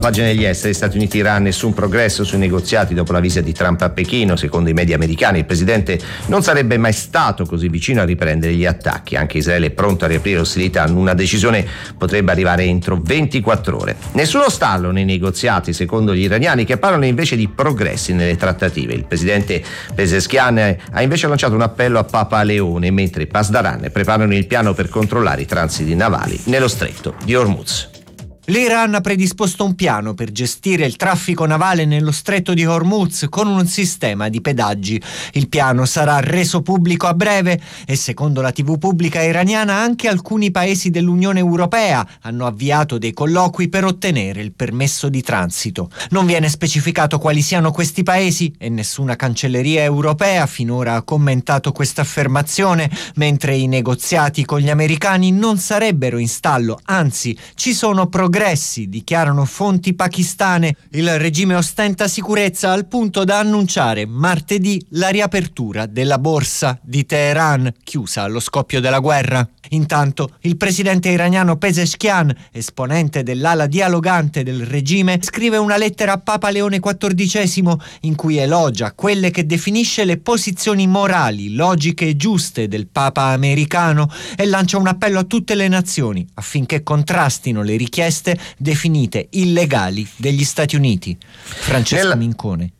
Pagina degli esteri, Stati Uniti e Iran, nessun progresso sui negoziati dopo la visita di Trump a Pechino. Secondo i media americani il presidente non sarebbe mai stato così vicino a riprendere gli attacchi. Anche Israele è pronto a riaprire ostilità, una decisione potrebbe arrivare entro 24 ore. Nessuno stallo nei negoziati secondo gli iraniani, che parlano invece di progressi nelle trattative. Il presidente Pezeshkian ha invece lanciato un appello a Papa Leone, mentre i Pasdaran preparano il piano per controllare i transiti navali nello stretto di Hormuz. L'Iran ha predisposto un piano per gestire il traffico navale nello stretto di Hormuz con un sistema di pedaggi. Il piano sarà reso pubblico a breve e, secondo la TV pubblica iraniana, anche alcuni paesi dell'Unione Europea hanno avviato dei colloqui per ottenere il permesso di transito. Non viene specificato quali siano questi paesi e nessuna cancelleria europea finora ha commentato questa affermazione, mentre i negoziati con gli americani non sarebbero in stallo, anzi ci sono progressi, dichiarano fonti pakistane. Il regime ostenta sicurezza al punto da annunciare martedì la riapertura della borsa di Teheran, chiusa allo scoppio della guerra. Intanto il presidente iraniano Pezeshkian, esponente dell'ala dialogante del regime, scrive una lettera a Papa Leone XIV in cui elogia quelle che definisce le posizioni morali, logiche e giuste del Papa americano e lancia un appello a tutte le nazioni affinché contrastino le richieste definite illegali degli Stati Uniti. Francesco Mincone,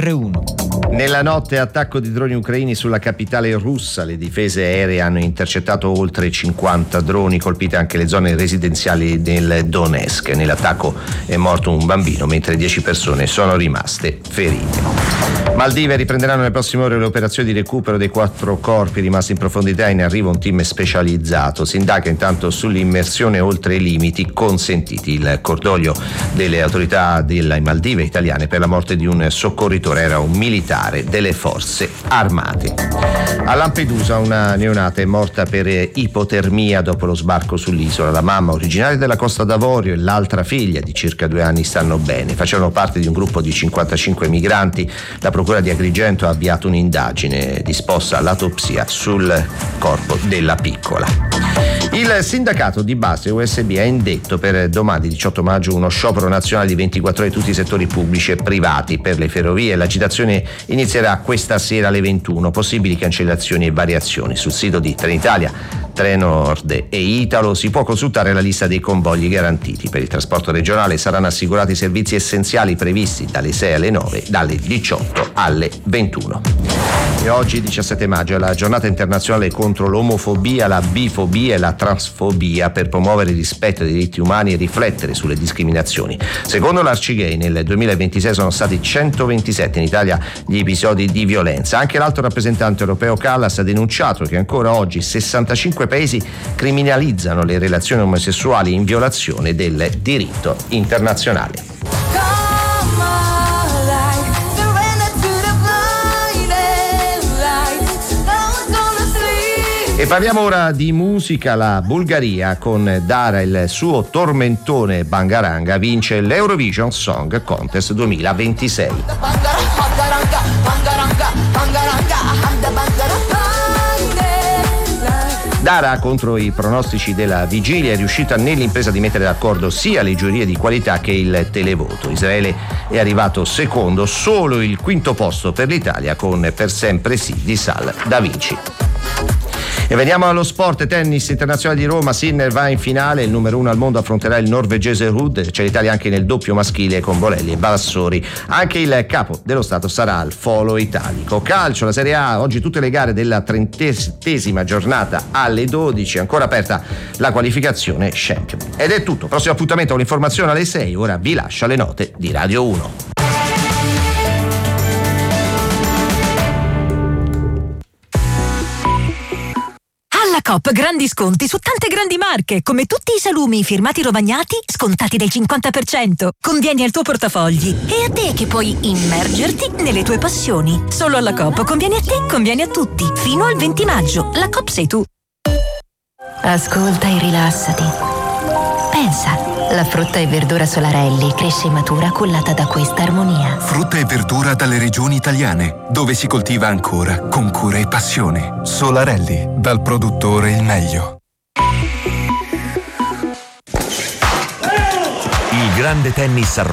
GR1. Nella notte attacco di droni ucraini sulla capitale russa. Le difese aeree hanno intercettato oltre 50 droni, colpite anche le zone residenziali del Donetsk. Nell'attacco è morto un bambino, mentre 10 persone sono rimaste ferite. Maldive riprenderanno nelle prossime ore le operazioni di recupero dei 4 corpi rimasti in profondità. In arrivo un team specializzato. Si indaga intanto sull'immersione oltre i limiti consentiti. Il cordoglio delle autorità delle Maldive italiane per la morte di un soccorritore, era un militare delle forze armate. A Lampedusa una neonata è morta per ipotermia dopo lo sbarco sull'isola. La mamma, originaria della Costa d'Avorio, e l'altra figlia di circa 2 anni stanno bene. Facevano parte di un gruppo di 55 migranti. La procura di Agrigento ha avviato un'indagine, disposta l'autopsia sul corpo della piccola. Il sindacato di base USB ha indetto per domani 18 maggio uno sciopero nazionale di 24 ore di tutti i settori pubblici e privati per le ferrovie. L'agitazione inizierà questa sera alle 21. Possibili cancellazioni e variazioni. Sul sito di Trenitalia, Trenord e Italo si può consultare la lista dei convogli garantiti. Per il trasporto regionale saranno assicurati i servizi essenziali previsti dalle 6 alle 9, dalle 18 alle 21. E oggi 17 maggio è la giornata internazionale contro l'omofobia, la bifobia e la transfobia, per promuovere il rispetto dei diritti umani e riflettere sulle discriminazioni. Secondo l'Arcigay nel 2026 sono stati 127 in Italia gli episodi di violenza. Anche l'alto rappresentante europeo Kallas ha denunciato che ancora oggi 65 paesi criminalizzano le relazioni omosessuali in violazione del diritto internazionale. E parliamo ora di musica. La Bulgaria con Dara, il suo tormentone Bangaranga, vince l'Eurovision Song Contest 2026. Dara, contro i pronostici della vigilia, è riuscita nell'impresa di mettere d'accordo sia le giurie di qualità che il televoto. Israele è arrivato secondo, solo il quinto posto per l'Italia con Per sempre sì di Sal Da Vinci. E veniamo allo sport. Tennis internazionale di Roma, Sinner va in finale, il numero 1 al mondo affronterà il norvegese Ruud. C'è l'Italia anche nel doppio maschile con Bolelli e Balassori. Anche il capo dello Stato sarà al Folo Italico. Calcio, la Serie A, oggi tutte le gare della 30ª giornata alle 12, ancora aperta la qualificazione Champions. Ed è tutto, prossimo appuntamento con l'informazione alle 6, ora vi lascio alle note di Radio 1. Coop grandi sconti su tante grandi marche, come tutti i salumi firmati Romagnati scontati del 50%. Convieni al tuo portafogli e a te che puoi immergerti nelle tue passioni. Solo alla Coop conviene a te, conviene a tutti. Fino al 20 maggio. La Coop sei tu. Ascolta e rilassati. Pensa. La frutta e verdura Solarelli cresce e matura cullata da questa armonia. Frutta e verdura dalle regioni italiane, dove si coltiva ancora con cura e passione. Solarelli, dal produttore il meglio. Il grande tennis a Roma